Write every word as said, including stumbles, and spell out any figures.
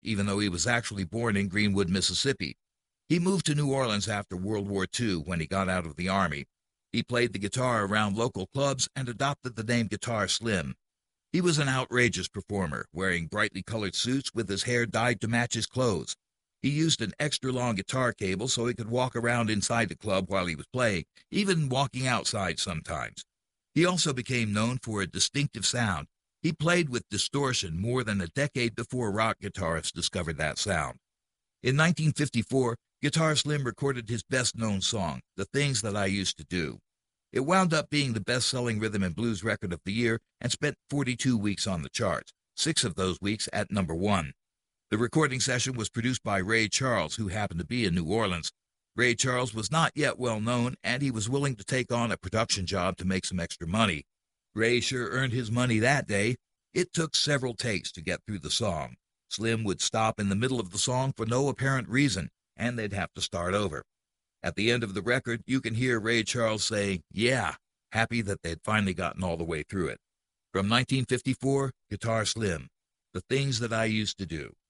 even though he was actually born in Greenwood, Mississippi. He moved to New Orleans after World War Two when he got out of the Army. He played the guitar around local clubs and adopted the name Guitar Slim. He was an outrageous performer, wearing brightly colored suits with his hair dyed to match his clothes. He used an extra-long guitar cable so he could walk around inside the club while he was playing, even walking outside sometimes. He also became known for a distinctive sound. He played with distortion more than a decade before rock guitarists discovered that sound. In nineteen fifty-four, Guitar Slim recorded his best-known song, The Things That I Used to Do. It wound up being the best-selling rhythm and blues record of the year and spent forty-two weeks on the charts, six of those weeks at number one. The recording session was produced by Ray Charles, who happened to be in New Orleans. Ray Charles was not yet well known, and he was willing to take on a production job to make some extra money. Ray sure earned his money that day. It took several takes to get through the song. Slim would stop in the middle of the song for no apparent reason, and they'd have to start over. At the end of the record, you can hear Ray Charles say, "Yeah," happy that they'd finally gotten all the way through it. From nineteen fifty-four, Guitar Slim, The Things That I Used to Do.